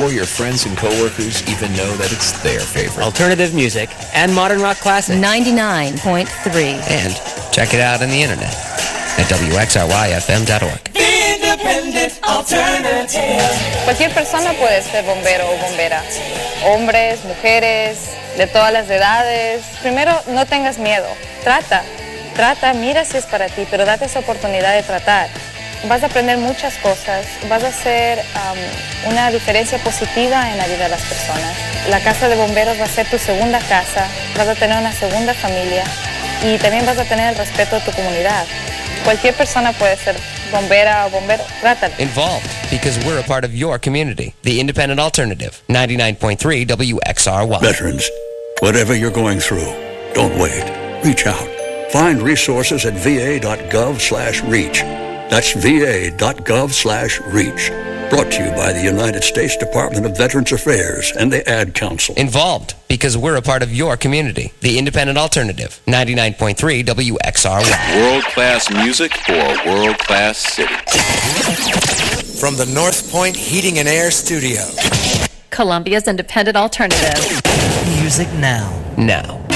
before your friends and coworkers even know that it's their favorite. Alternative music and modern rock classics. 99.3. And check it out on the internet at wxryfm.org. The Independent Alternative. Cualquier persona puede ser bombero o bombera. Hombres, mujeres, de todas las edades. Primero, no tengas miedo. Trata, mira si es para ti, pero date esa oportunidad de tratar. Vas a aprender muchas cosas, vas a hacer una diferencia positiva en la vida de las personas. La casa de bomberos va a ser tu segunda casa, vas a tener una segunda familia y también vas a tener el respeto de tu comunidad. Cualquier persona puede ser bombera o bombero, trátalo. Involved, because we're a part of your community. The Independent Alternative, 99.3 WXRY. Veterans, whatever you're going through, don't wait. Reach out. Find resources at va.gov/reach. That's va.gov/reach. Brought to you by the United States Department of Veterans Affairs and the Ad Council. Involved, because we're a part of your community. The Independent Alternative, 99.3 WXRY. World-class music for a world-class city. From the North Point Heating and Air Studio. Columbia's Independent Alternative. Music now. Now.